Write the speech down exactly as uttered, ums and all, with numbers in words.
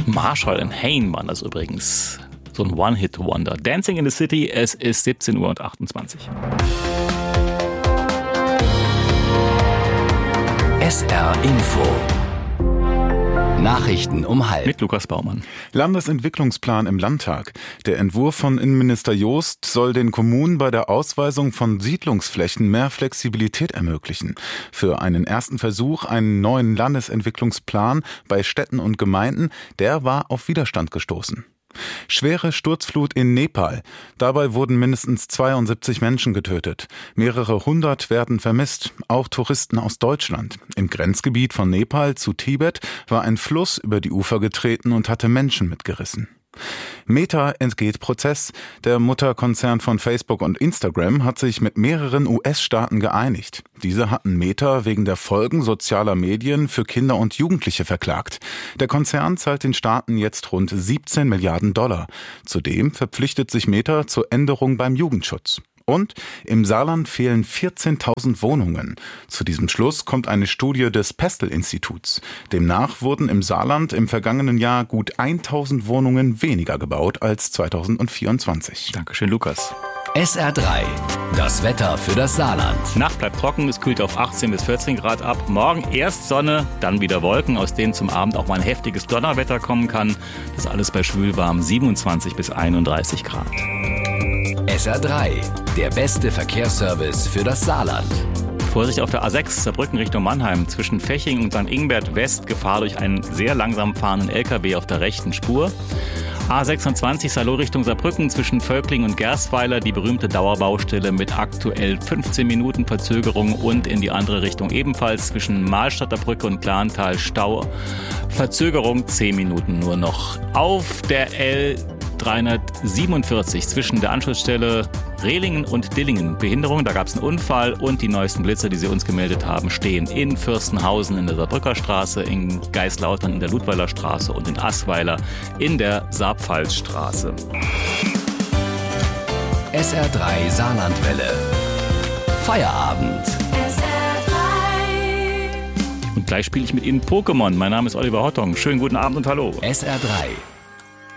Marshall and Hayne waren das übrigens. So ein One-Hit-Wonder. Dancing in the City, es ist siebzehn Uhr achtundzwanzig. S R Info. Nachrichten um halb. Mit Lukas Baumann. Landesentwicklungsplan im Landtag. Der Entwurf von Innenminister Joost soll den Kommunen bei der Ausweisung von Siedlungsflächen mehr Flexibilität ermöglichen. Für einen ersten Versuch, einen neuen Landesentwicklungsplan bei Städten und Gemeinden, der war auf Widerstand gestoßen. Schwere Sturzflut in Nepal. Dabei wurden mindestens zweiundsiebzig Menschen getötet. Mehrere hundert werden vermisst, auch Touristen aus Deutschland. Im Grenzgebiet von Nepal zu Tibet war ein Fluss über die Ufer getreten und hatte Menschen mitgerissen. Meta entgeht Prozess. Der Mutterkonzern von Facebook und Instagram hat sich mit mehreren U S-Staaten geeinigt. Diese hatten Meta wegen der Folgen sozialer Medien für Kinder und Jugendliche verklagt. Der Konzern zahlt den Staaten jetzt rund siebzehn Milliarden Dollar. Zudem verpflichtet sich Meta zur Änderung beim Jugendschutz. Und im Saarland fehlen vierzehntausend Wohnungen. Zu diesem Schluss kommt eine Studie des Pestel-Instituts. Demnach wurden im Saarland im vergangenen Jahr gut tausend Wohnungen weniger gebaut als zweitausendvierundzwanzig. Dankeschön, Lukas. S R drei. Das Wetter für das Saarland. Nacht bleibt trocken, es kühlt auf achtzehn bis vierzehn Grad ab. Morgen erst Sonne, dann wieder Wolken, aus denen zum Abend auch mal ein heftiges Donnerwetter kommen kann. Das alles bei schwülwarm siebenundzwanzig bis einunddreißig Grad. S R drei. Der beste Verkehrsservice für das Saarland. Vorsicht auf der A sechs, Saarbrücken Richtung Mannheim. Zwischen Feching und Sankt Ingbert West Gefahr durch einen sehr langsam fahrenden L K W auf der rechten Spur. A sechsundzwanzig Salo Richtung Saarbrücken zwischen Völkling und Gerstweiler die berühmte Dauerbaustelle mit aktuell fünfzehn Minuten Verzögerung und in die andere Richtung ebenfalls zwischen Mahlstadter Brücke und Glantal Stau. Verzögerung zehn Minuten nur noch. Auf der L dreihundertsiebenundvierzig zwischen der Anschlussstelle Rehlingen und Dillingen. Behinderung, da gab es einen Unfall und die neuesten Blitzer, die Sie uns gemeldet haben, stehen in Fürstenhausen in der Saarbrücker Straße, in Geislautern in der Ludweiler Straße und in Assweiler in der Saarpfalzstraße. S R drei Saarlandwelle. Feierabend. S R drei. Und gleich spiele ich mit Ihnen Pokémon. Mein Name ist Oliver Hottong. Schönen guten Abend und hallo. S R drei.